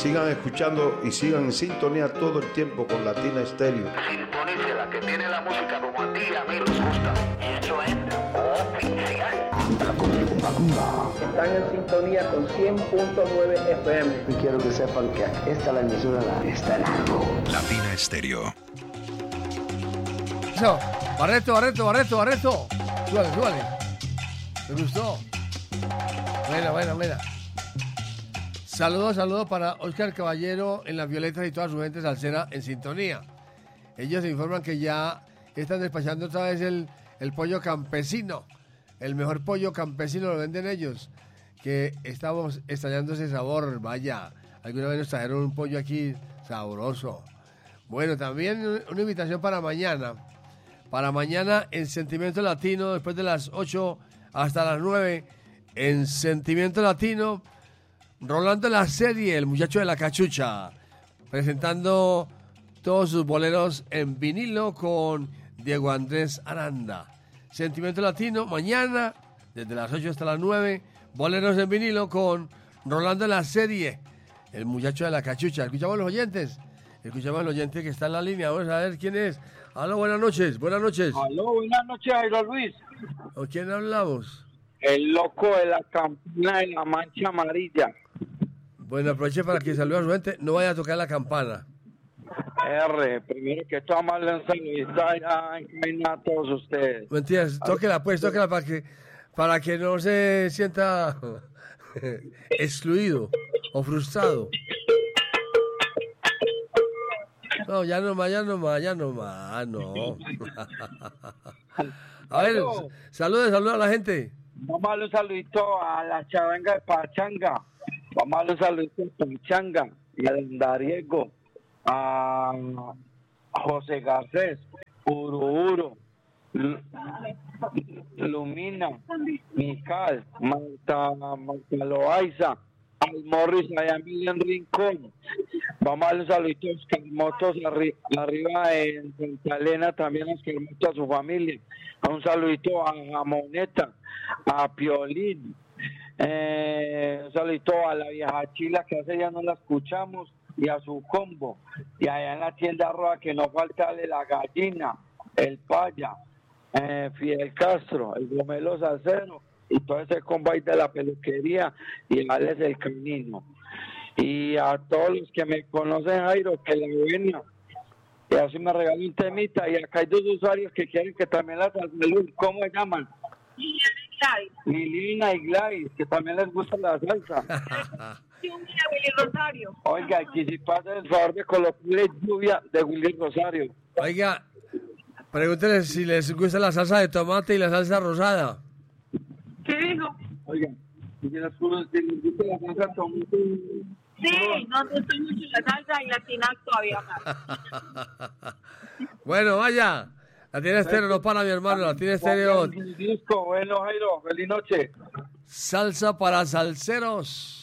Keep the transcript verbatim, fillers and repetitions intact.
Sigan escuchando y sigan en sintonía todo el tiempo con Latina Estéreo. Sintonice la que tiene la música como a ti y a mí nos gusta. Eso es oficial. Están en sintonía con cien punto nueve F M. Y quiero que sepan que esta es la emisora la está largo. Latina Estéreo. Eso, Barreto, Barreto, Barreto, Barreto. Súbale, súbale. ¿Te gustó? Buena, buena, buena. Saludos, saludos para Oscar Caballero en Las Violetas y toda su gente salsera en sintonía. Ellos informan que ya están despachando otra vez el, el pollo campesino. El mejor pollo campesino lo venden ellos. Que estamos extrañando ese sabor, vaya. Alguna vez nos trajeron un pollo aquí sabroso. Bueno, también una invitación para mañana. Para mañana en Sentimiento Latino, después de las ocho hasta las nueve, en Sentimiento Latino, Rolando la Serie, el muchacho de la cachucha, presentando todos sus boleros en vinilo con Diego Andrés Aranda. Sentimiento Latino, mañana, desde las ocho hasta las nueve, boleros en vinilo con Rolando la Serie, el muchacho de la cachucha. ¿Escuchamos los oyentes? Escuchamos al oyente que está en la línea. Vamos a ver quién es. Aló, buenas noches, buenas noches. Aló, buenas noches, Jairo Luis. ¿Con quién hablamos? El loco de la campana de la mancha amarilla. Bueno, aproveche para que salude a su gente. No vaya a tocar la campana. R, primero que todo, más en saludita ya en a todos ustedes. Mentiras, tóquela pues, tóquela para que, para que no se sienta excluido o frustrado. No, ya no más, ya no más, ya no más, no. A ver, salude, salude a la gente. Vamos a darle un saludito a la charanga de Pachanga. Vamos a darle un saludito a Pachanga y al Andariego, a José Garcés, Ururo, Lumina, Mical, Marta, Marta Loaiza, al Morris, a Emilio en Rincón. Vamos a darle un saludito a Oscar Motos arri arriba en Santa Elena, también a Oscar Motos, a su familia. Un saludito a Jamoneta, a Piolín, eh, un saludito a la vieja Chila, que hace ya no la escuchamos, y a su combo. Y allá en la tienda roja que no falta de la gallina, el paya, eh, Fidel Castro, el gomelo salsero, y todo ese combo ahí de la peluquería, y Alex el Canino. Y a todos los que me conocen, Jairo, que la buena, y así me regaló un temita. Y acá hay dos usuarios que quieren que también la salud, ¿cómo se llaman? Liliana y Gladys, que también les gusta la salsa. Willy Rosario. Oiga, aquí si pasa el favor de colocarle lluvia de Willy Rosario. Oiga, pregúntenle si les gusta la salsa de tomate y la salsa rosada. ¿Qué dijo? Oiga, si les gusta la salsa de tomate. Sí, no me gusta mucho la salsa y la tinac todavía más. Bueno, vaya. La tiene estéreo, no para mi hermano, la tiene estéreo. Disco, bueno, Jairo, feliz noche. Salsa para salseros.